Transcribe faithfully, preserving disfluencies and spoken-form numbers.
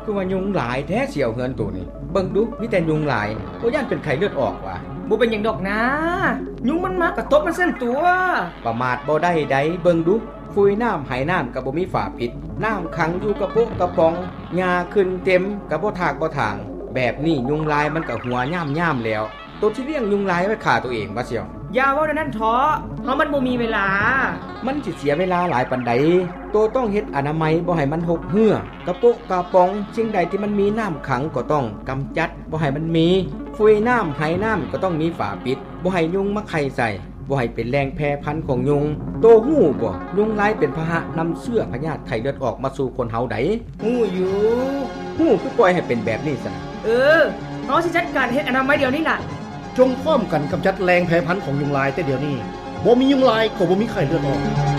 คือว่ายุงหลายแท้เสี่ยวเฮือนตัวนี้เบิ่งดูมีแต่ยุงหลายบ่ย่านเป็นไข้เลือดออกว่ะบ่เป็นหยังดอกนะยุงมันมากระตบมันเส้นตัวประมาทบ่ได้ใดเบิ่งดูฟุยน้ำไหน้ำก็บ่มีฝาปิดน้ำขังอยู่กระโปะกระป๋องหญ้าขึ้นเต็มก็บ่ทากบ่ทางแบบนี้ยุงลายมันก็หัวย่ำๆแล้วตัวที่เลี้ยงยุงลายไว้ฆ่าตัวเองว่าเสี่ยวอย่าเว้านั่นท้อเฮามันบ่มีเวลามันสิเสียเวลาหลายปานใดตัวต้องเฮ็ดอนามัยบ่ให้มันหกเหื้อกระโปะกระป๋องสิ่งใดที่มันมีน้ำขังก็ต้องกำจัดบ่ให้มันมีฟุยน้ำไหน้ำก็ต้องมีฝาปิดบ่ให้ยุงมาไข่ใส่บ่ให้เป็นแรงแพร่พันธุ์ของยุงโตฮู้บ่ยุงลายเป็นพาหะนำเชื้อพยาธิไข้เลือดออกมาสู่คนเฮาได้ฮู้อยู่ฮู้คือปล่อยให้เป็นแบบนี้ซะนะเออเฮาสิจัดการเฮ็ดอนามัยเดี๋ยวนี้ล่ะจงพร้อมกันกำจัดแรงแพร่พันธุ์ของยุงลายแต่เดี๋ยวนี้บ่มียุงลายก็บ่มีไข้เลือดออก